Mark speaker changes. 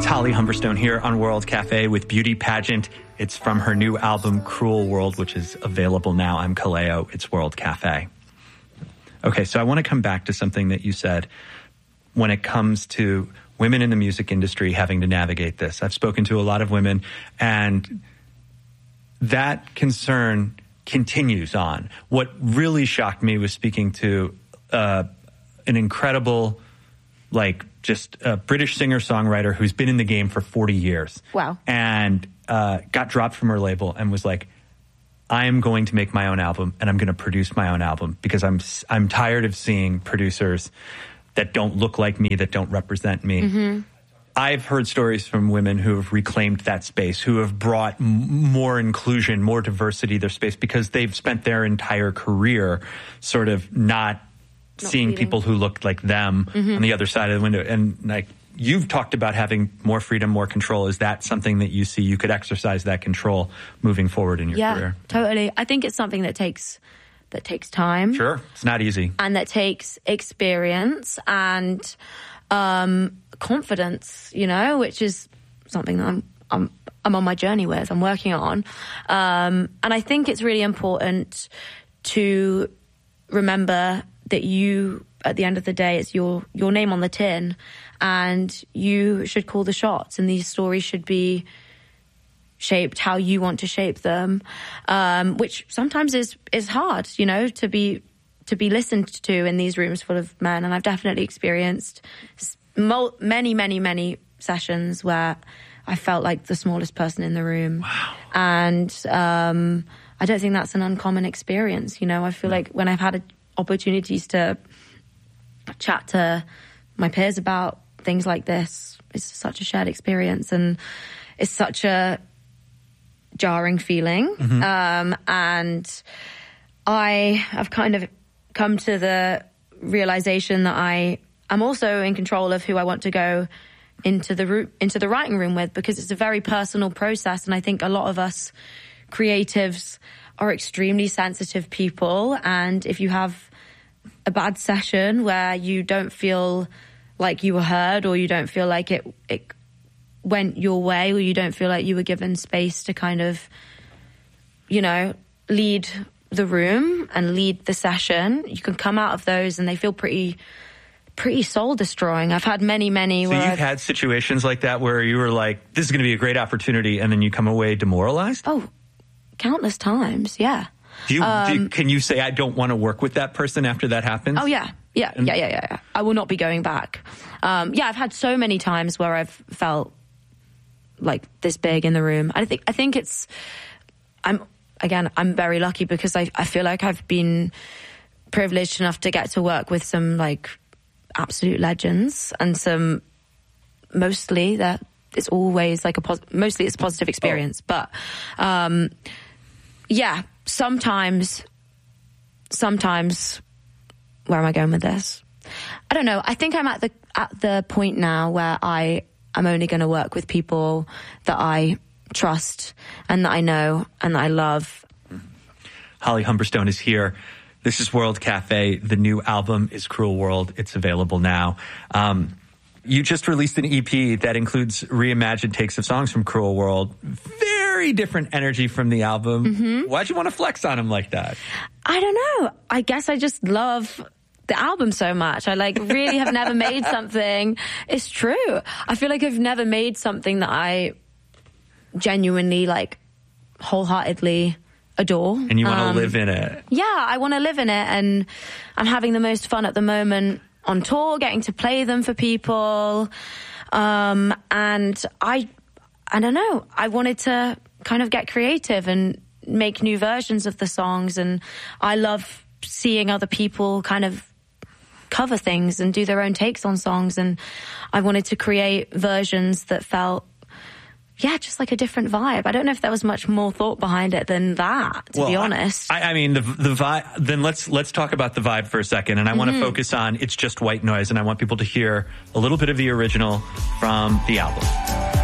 Speaker 1: It's Holly Humberstone here on World Cafe with Beauty Pageant. It's from her new album, Cruel World, which is available now. I'm Kaleo. It's World Cafe. Okay, so I want to come back to something that you said when it comes to women in the music industry having to navigate this. I've spoken to a lot of women, and that concern continues on. What really shocked me was speaking to an incredible, just a British singer-songwriter who's been in the game for 40 years.
Speaker 2: Wow.
Speaker 1: And got dropped from her label and was like, I am going to make my own album, and I'm going to produce my own album because I'm tired of seeing producers that don't look like me, that don't represent me. Mm-hmm. I've heard stories from women who have reclaimed that space, who have brought more inclusion, more diversity to their space because they've spent their entire career sort of not seeing
Speaker 2: feeding
Speaker 1: people who looked like them on the other side of the window. And you've talked about having more freedom, more control. Is that something that you see you could exercise that control moving forward in your career?
Speaker 2: Yeah, totally. I think it's something that takes time.
Speaker 1: Sure. It's not easy.
Speaker 2: And that takes experience and confidence, which is something that I'm on my journey with, I'm working on. And I think it's really important to remember that you, at the end of the day, it's your name on the tin, and you should call the shots, and these stories should be shaped how you want to shape them, which sometimes is hard, to be listened to in these rooms full of men. And I've definitely experienced many sessions where I felt like the smallest person in the room.
Speaker 1: Wow.
Speaker 2: And I don't think that's an uncommon experience. I feel like when I've had opportunities to chat to my peers about things like this, it's such a shared experience, and it's such a jarring feeling. And I have kind of come to the realization that I am also in control of who I want to go into the writing room with, because it's a very personal process. And I think a lot of us creatives are extremely sensitive people. And if you have a bad session where you don't feel like you were heard, or you don't feel like it went your way, or you don't feel like you were given space to kind of, lead the room and lead the session, you can come out of those and they feel pretty soul destroying. I've had many.
Speaker 1: So you've had situations like that where you were like, this is going to be a great opportunity, and then you come away demoralized?
Speaker 2: Oh, countless times. Yeah.
Speaker 1: Can you say, I don't want to work with that person after that happens?
Speaker 2: Oh, yeah. Yeah. I will not be going back. I've had so many times where I've felt like this big in the room. I think I'm very lucky because I feel like I've been privileged enough to get to work with some absolute legends, and some mostly that it's always mostly it's a positive experience. But sometimes where am I going with this? I don't know. I think I'm at the point now where I'm only going to work with people that I trust and that I know and that I love.
Speaker 1: Holly Humberstone is here. This is World Cafe. The new album is Cruel World. It's available now. You just released an EP that includes reimagined takes of songs from Cruel World. Very different energy from the album. Why'd you want to flex on them like that?
Speaker 2: I don't know. I guess I just love the album so much. I really have never made something. It's true. I feel like I've never made something that I genuinely wholeheartedly adore.
Speaker 1: And you want to live in it. Yeah,
Speaker 2: I want to live in it, and I'm having the most fun at the moment on tour, getting to play them for people. And I don't know, I wanted to kind of get creative and make new versions of the songs, and I love seeing other people kind of cover things and do their own takes on songs, and I wanted to create versions that felt just like a different vibe. I don't know if there was much more thought behind it than that, to be honest.
Speaker 1: I mean, the vibe, then let's talk about the vibe for a second. And I want to focus on It's Just White Noise. And I want people to hear a little bit of the original from the album.